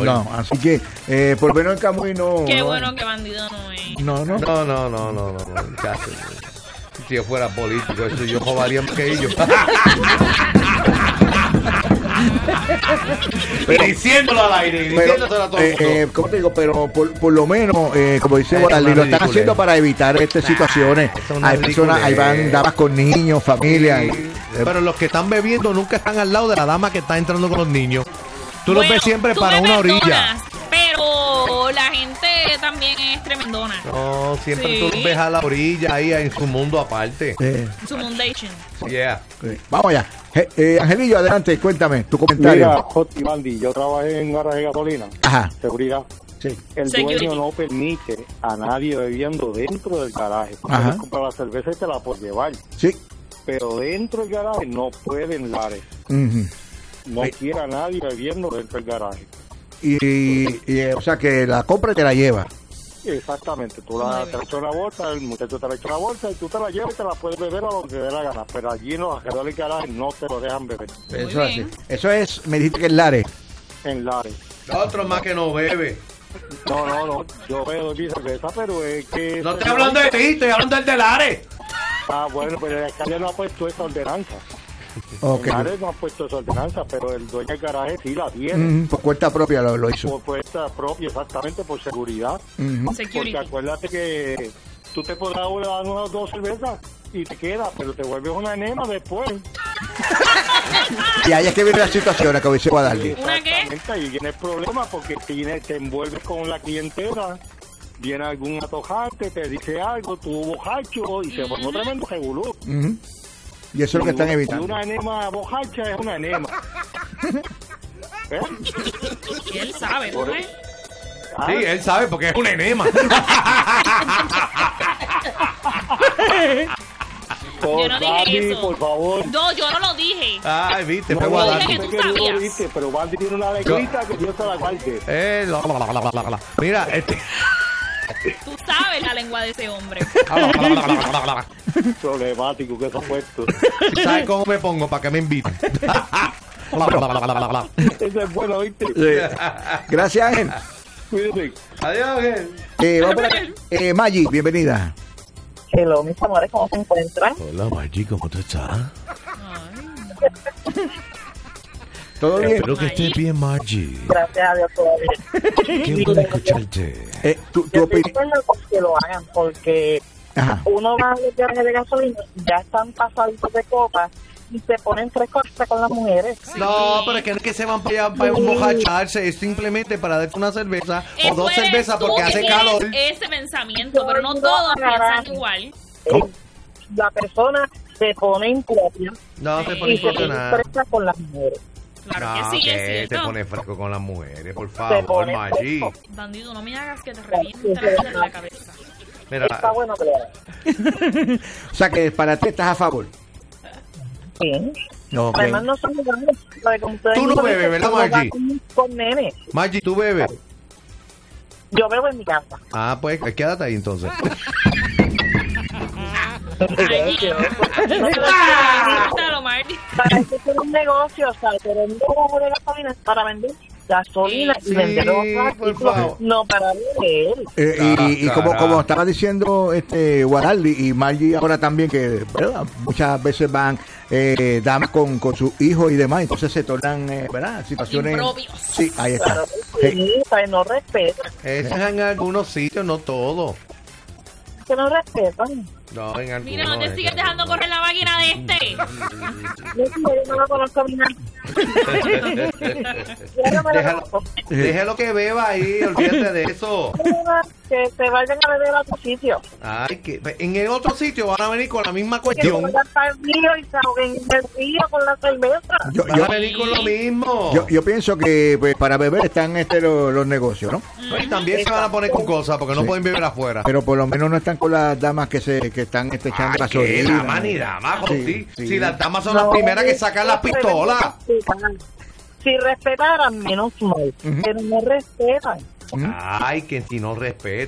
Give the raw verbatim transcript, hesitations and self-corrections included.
No, así que eh, por lo menos en Camuy no. Qué no, bueno que bandido no es. No, no. No, no, no, no, no, no. Casi. Si yo fuera político, eso yo jodaría más que ellos. Pero diciéndolo al aire, diciéndolo a todo el eh, mundo. eh, ¿Cómo te digo? Pero por, por lo menos, eh, como dice Eso Guadalí, es lo una están haciendo ridiculez. para evitar estas situaciones. Eso es una Hay personas, ahí ridiculez. van damas con niños, familia. Sí, y- eh, pero los que están bebiendo nunca están al lado de la dama que está entrando con los niños. Tú los Bueno, ves siempre tú para me una perdonas, orilla. Pero la gente también es tremendona. No, siempre Sí. tú los ves a la orilla, ahí en su mundo aparte. eh, Su Mundation. Yeah. eh, vamos allá. Eh, eh, Angelillo, adelante, cuéntame tu comentario. Mira, Joti Bandy, yo trabajé en garaje de gasolina, Ajá, seguridad. sí. El Security. dueño no permite a nadie bebiendo dentro del garaje. Tú Ajá. puedes comprar la cerveza y te la puedes llevar, Sí. pero dentro del garaje no pueden lares. Ujú. No Ay. quiere a nadie bebiendo dentro del garaje. Y, y, y, eh, o sea que la compra y te la lleva. Exactamente, tú la, te la echas en la bolsa, el muchacho te la echa en la bolsa y tú te la llevas y te la puedes beber a donde te dé la gana. Pero allí en los alrededores del garaje no te lo dejan beber Muy Eso es bien. así. Eso es, me dijiste que es Lares. en lares. Otro más que no bebe. No, no, no, yo veo mi cerveza, pero es que... No estoy hablando de ti, estoy hablando del Telares. Ah, bueno, pero el alcalde no ha puesto esa ordenanza. Ok. El alcalde no ha puesto esa ordenanza, pero el dueño del garaje sí la tiene. Ujú, por cuenta propia lo, lo hizo. Por puesta propia, exactamente, por seguridad. Ujú. Porque Security. acuérdate que tú te podrás dar unas dos cervezas y te queda, pero te vuelves una enema después. Y ahí es que viene la situación, como dice Guadalí. ¿Una qué? Exactamente, ahí viene el problema porque tiene, te envuelves con la clientela, viene algún atojante, te dice algo, tú bojacho y se pone un tremendo revolú. Ujú. Y eso es lo que están Y evitando. una enema bojacha es una enema. ¿Eh? Y él sabe, ¿no ves? Ah, Sí, él sabe porque es un enema. por Yo no dije Bandy, eso. por favor. No, yo no lo dije. Ay, viste, No, fue no, Guadalí. dije que sé tú que no lo sabías. viste, pero Bandy tiene una legrita que Dios te la guarde. Eh, la, la, la, la, la, la. Mira, este. Tú sabes la lengua de ese hombre. Problemático que se ha puesto. ¿Sabes cómo me pongo para que me inviten? Eso es bueno, ¿viste? Sí. Gracias, Ángel. Cuídate. Adiós, Ángel. Eh, vamos por acá. Eh, Maggi, bienvenida. Hello, mis amores, ¿cómo se encuentran? Hola, Maggi, ¿cómo tú estás? ¿Todo bien? Espero que estés bien, Maggi. Gracias a Dios todavía. Qué bueno escucharte. Eh, tu, tu Yo estoy opinión. diciendo que lo hagan porque Ajá. uno va a los viajes de gasolina, ya están pasaditos de copas y se ponen tres cosas con las mujeres. No, pero es que no es que se van para allá para embojacharse, es simplemente para darte una cerveza o Eso dos eres cervezas tú porque que hace tienes calor. ese pensamiento, pero no todos piensan igual. ¿Cómo? La persona se pone impropia No se pone y se pone impresionada. presta con las mujeres. Claro No, que sí, es que te cierto. pone fresco con las mujeres, por Se favor, pone Maggi. fresco. Bandido, no me hagas que te reviente la vida en la cabeza. Mira, Está bueno que lo hagan. O sea que para ti estás a favor. Sí. No, ok. Además no son iguales. Porque como ustedes Tú no dicen, bebes, ¿verdad, uno va Maggi? Con, con nene. Maggi, ¿tú bebes? Yo bebo en mi casa. Ah, pues quédate ahí entonces. Ay, suéltalo, Marty. Para eso es un negocio, o sea, pero no como de gasolina es para vender gasolina Sí, y vender otros por artículos, favor. no para beber. Eh, y y Ah, como, carajo. como estaba diciendo este Guadaldi y Maggi ahora también, que ¿verdad? Muchas veces van eh, damas con, con sus hijos y demás, entonces se tornan eh, ¿verdad? Situaciones. Impropios. Sí, ahí está. Claro que Sí. sí, para no respetan. Eso es en algunos sitios, no todo. Que no respetan. No, en algunos. Mira, no te en sigues dejando algunos. correr la máquina de este. Yo sí, yo no lo conozco a mi nada. Yo no me lo Déjalo, conozco. déjalo que beba ahí, olvídate de eso. Que se vayan a beber a otro sitio. Ay, que en el otro sitio van a venir con la misma Que cuestión. vayan para el río y se ahoguen en el río con la cerveza. Yo, Van yo, a venir con lo mismo. yo, yo pienso que pues, para beber están este, los, los negocios, ¿no? Y también se van a poner con cosas porque no Sí. pueden beber afuera. Pero por lo menos no están con las damas que se que están este, echando Ay, qué gasolina. dama ni dama, Sí, José. sí. Si las damas son No, las primeras que sacan las sí, pistolas. Si respetaran, menos mal. Ujú. Pero no respetan. Ujú. Ay, que si no respetan.